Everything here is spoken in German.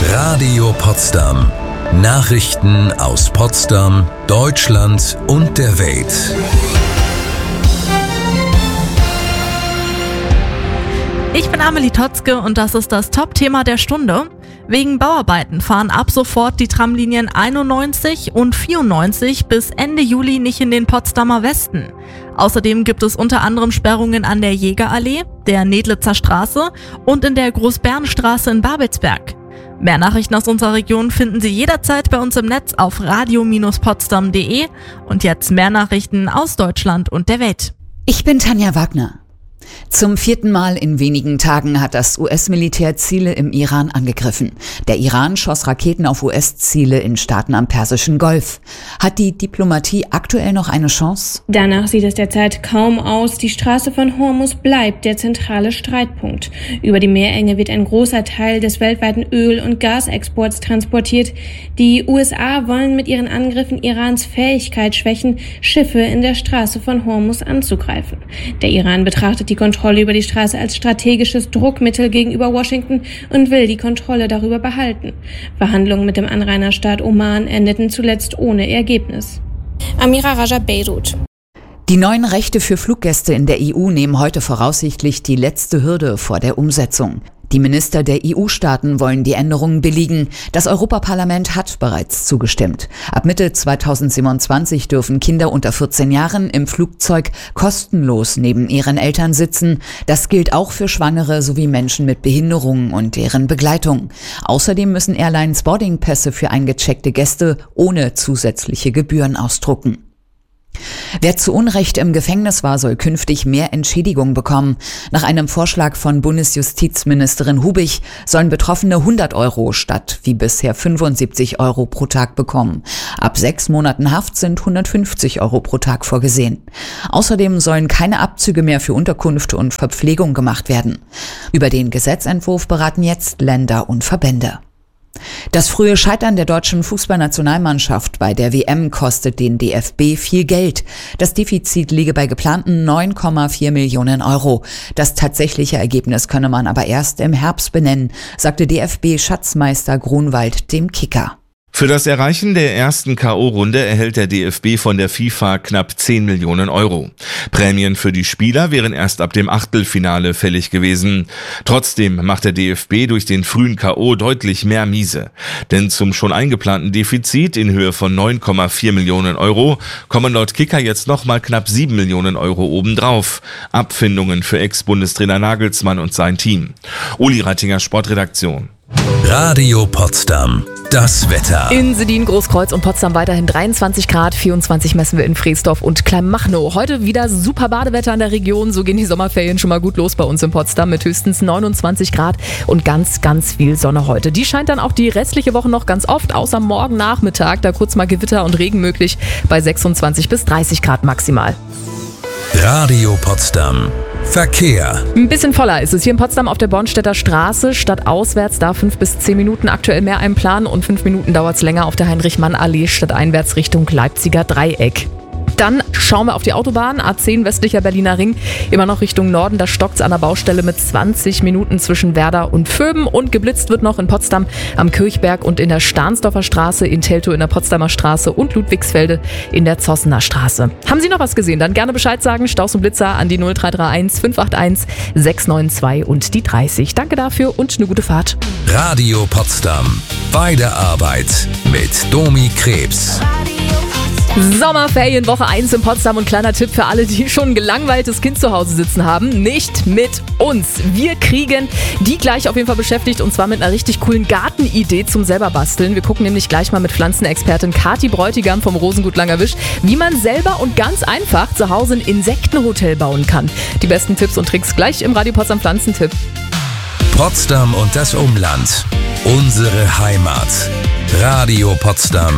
Radio Potsdam. Nachrichten aus Potsdam, Deutschland und der Welt. Ich bin Amelie Totzke und das ist das Top-Thema der Stunde. Wegen Bauarbeiten fahren ab sofort die Tramlinien 91 und 94 bis Ende Juli nicht in den Potsdamer Westen. Außerdem gibt es unter anderem Sperrungen an der Jägerallee, der Nedlitzer Straße und in der Großbärenstraße in Babelsberg. Mehr Nachrichten aus unserer Region finden Sie jederzeit bei uns im Netz auf radio-potsdam.de. Und jetzt mehr Nachrichten aus Deutschland und der Welt. Ich bin Tanja Wagner. Zum 4. Mal in wenigen Tagen hat das US-Militär Ziele im Iran angegriffen. Der Iran schoss Raketen auf US-Ziele in Staaten am Persischen Golf. Hat die Diplomatie aktuell noch eine Chance? Danach sieht es derzeit kaum aus. Die Straße von Hormuz bleibt der zentrale Streitpunkt. Über die Meerenge wird ein großer Teil des weltweiten Öl- und Gasexports transportiert. Die USA wollen mit ihren Angriffen Irans Fähigkeit schwächen, Schiffe in der Straße von Hormuz anzugreifen. Der Iran betrachtet die Kontrolle über die Straße als strategisches Druckmittel gegenüber Washington und will die Kontrolle darüber behalten. Verhandlungen mit dem Anrainerstaat Oman endeten zuletzt ohne Ergebnis. Amira Raja, Beirut. Die neuen Rechte für Fluggäste in der EU nehmen heute voraussichtlich die letzte Hürde vor der Umsetzung. Die Minister der EU-Staaten wollen die Änderungen billigen. Das Europaparlament hat bereits zugestimmt. Ab Mitte 2027 dürfen Kinder unter 14 Jahren im Flugzeug kostenlos neben ihren Eltern sitzen. Das gilt auch für Schwangere sowie Menschen mit Behinderungen und deren Begleitung. Außerdem müssen Airlines Boardingpässe für eingecheckte Gäste ohne zusätzliche Gebühren ausdrucken. Wer zu Unrecht im Gefängnis war, soll künftig mehr Entschädigung bekommen. Nach einem Vorschlag von Bundesjustizministerin Hubich sollen Betroffene 100 € statt wie bisher 75 € pro Tag bekommen. Ab 6 Monaten Haft sind 150 € pro Tag vorgesehen. Außerdem sollen keine Abzüge mehr für Unterkunft und Verpflegung gemacht werden. Über den Gesetzentwurf beraten jetzt Länder und Verbände. Das frühe Scheitern der deutschen Fußballnationalmannschaft bei der WM kostet den DFB viel Geld. Das Defizit liege bei geplanten 9,4 Millionen €. Das tatsächliche Ergebnis könne man aber erst im Herbst benennen, sagte DFB-Schatzmeister Grunwald dem Kicker. Für das Erreichen der ersten K.O.-Runde erhält der DFB von der FIFA knapp 10 Millionen €. Prämien für die Spieler wären erst ab dem Achtelfinale fällig gewesen. Trotzdem macht der DFB durch den frühen K.O. deutlich mehr Miese. Denn zum schon eingeplanten Defizit in Höhe von 9,4 Millionen € kommen laut Kicker jetzt nochmal knapp 7 Millionen € obendrauf. Abfindungen für Ex-Bundestrainer Nagelsmann und sein Team. Uli Rattinger, Sportredaktion. Radio Potsdam. Das Wetter. In Sedin, Großkreuz und Potsdam weiterhin 23 Grad, 24 messen wir in Freesdorf und Kleinmachnow. Heute wieder super Badewetter in der Region, so gehen die Sommerferien schon mal gut los bei uns in Potsdam mit höchstens 29 Grad und ganz, ganz viel Sonne heute. Die scheint dann auch die restliche Woche noch ganz oft, außer morgen Nachmittag, da kurz mal Gewitter und Regen möglich bei 26 bis 30 Grad maximal. Radio Potsdam. Verkehr. Ein bisschen voller ist es hier in Potsdam auf der Bornstedter Straße. Stadtauswärts da 5 bis 10 Minuten aktuell mehr einplanen und 5 Minuten dauert es länger auf der Heinrich-Mann-Allee stadteinwärts Richtung Leipziger Dreieck. Dann schauen wir auf die Autobahn, A10 westlicher Berliner Ring, immer noch Richtung Norden, da stockt's an der Baustelle mit 20 Minuten zwischen Werder und Vöben und geblitzt wird noch in Potsdam am Kirchberg und in der Stahnsdorfer Straße, in Teltow in der Potsdamer Straße und Ludwigsfelde in der Zossener Straße. Haben Sie noch was gesehen? Dann gerne Bescheid sagen, Staus und Blitzer an die 0331 581 692 und die 30. Danke dafür und eine gute Fahrt. Radio Potsdam. Bei der Arbeit mit Domi Krebs. Sommerferien, Woche 1 in Potsdam und kleiner Tipp für alle, die schon ein gelangweiltes Kind zu Hause sitzen haben. Nicht mit uns. Wir kriegen die gleich auf jeden Fall beschäftigt und zwar mit einer richtig coolen Gartenidee zum selber basteln. Wir gucken nämlich gleich mal mit Pflanzenexpertin Kathi Bräutigam vom Rosengut Langerwisch, wie man selber und ganz einfach zu Hause ein Insektenhotel bauen kann. Die besten Tipps und Tricks gleich im Radio Potsdam Pflanzentipp. Potsdam und das Umland. Unsere Heimat. Radio Potsdam.